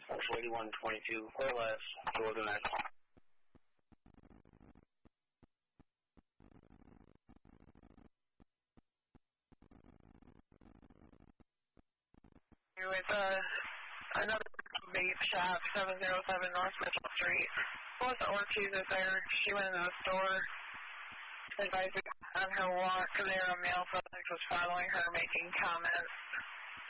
8122 or less, so we'll do that. With another vape shop, 707 North Mitchell Street. Both Ortiz is there. She went into the store. Advising on her walk there, a male suspect was following her, making comments.